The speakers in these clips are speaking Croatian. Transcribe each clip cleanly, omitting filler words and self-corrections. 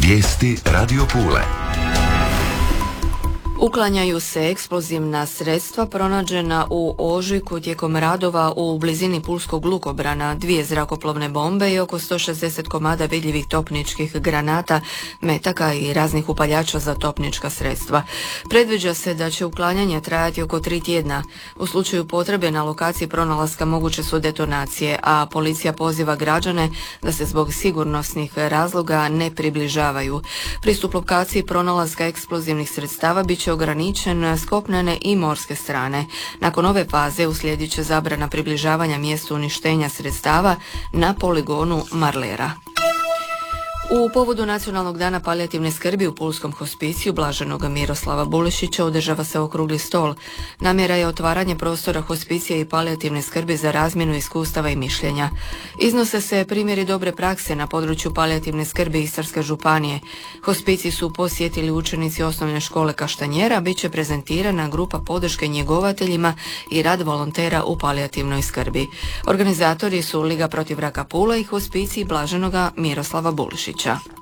Vijesti Radio Pule. Uklanjaju se eksplozivna sredstva pronađena u ožujku tijekom radova u blizini pulskog lukobrana, 2 zrakoplovne bombe i oko 160 komada vidljivih topničkih granata, metaka i raznih upaljača za topnička sredstva. Predviđa se da će uklanjanje trajati oko 3 tjedna. U slučaju potrebe na lokaciji pronalaska moguće su detonacije, a policija poziva građane da se zbog sigurnosnih razloga ne približavaju. Pristup lokaciji pronalaska eksplozivnih sredstava bit će ograničen s kopnene i morske strane. Nakon ove faze uslijedit će zabrana približavanja mjestu uništenja sredstava na poligonu Marlera. U povodu Nacionalnog dana palijativne skrbi u pulskom hospiciju Blaženog Miroslava Bulišića održava se okrugli stol. Namjera je otvaranje prostora hospicija i palijativne skrbi za razmjenu iskustava i mišljenja. Iznose se primjeri dobre prakse na području palijativne skrbi Istarske županije. Hospicij su posjetili učenici osnovne škole Kaštanjera, bit će prezentirana grupa podrške njegovateljima i rad volontera u palijativnoj skrbi. Organizatori su Liga protiv raka Pula i hospicij Blaženoga Miroslava Bulišića.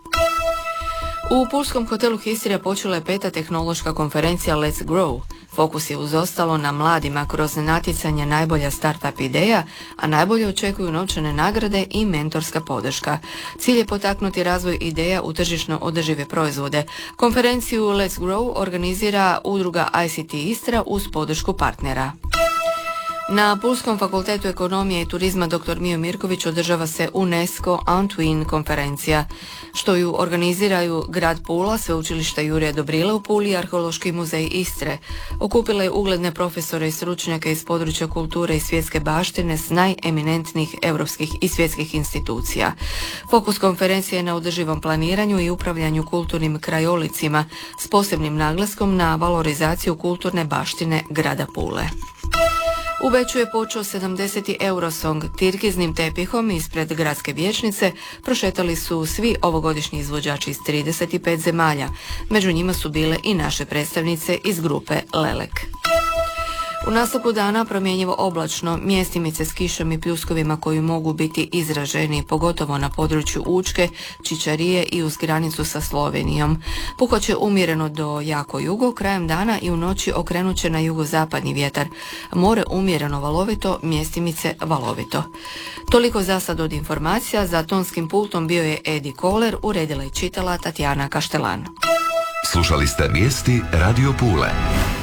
U pulskom hotelu Historija počela je 5. tehnološka konferencija Let's Grow. Fokus je uz ostalo na mladima kroz natjecanje najbolja startup ideja, a najbolje očekuju novčane nagrade i mentorska podrška. Cilj je potaknuti razvoj ideja u tržišno održive proizvode. Konferenciju Let's Grow organizira udruga ICT Istra uz podršku partnera. Na Pulskom fakultetu ekonomije i turizma dr. Mijo Mirković održava se UNESCO Antwin konferencija, što ju organiziraju grad Pula, sveučilišta Jurija Dobrila u Puli i Arheološki muzej Istre. Okupila je ugledne profesore i stručnjake iz područja kulture i svjetske baštine s najeminentnijih europskih i svjetskih institucija. Fokus konferencije je na održivom planiranju i upravljanju kulturnim krajolicima s posebnim naglaskom na valorizaciju kulturne baštine grada Pule. U Beču je počeo 70. Eurosong. Tirkiznim tepihom ispred gradske vijećnice prošetali su svi ovogodišnji izvođači iz 35 zemalja. Među njima su bile i naše predstavnice iz grupe Lelek. U nastavku dana promjenjivo oblačno, mjestimice s kišom i pljuskovima koji mogu biti izraženi, pogotovo na području Učke, Čičarije i uz granicu sa Slovenijom. Puhat će umjereno do jako jugo, krajem dana i u noći okrenut će na jugozapadni vjetar. More umjereno valovito, mjestimice valovito. Toliko za sad od informacija, za tonskim pultom bio je Edi Koler, uredila i čitala Tatjana Kaštelan. Slušali ste vijesti Radio Pule.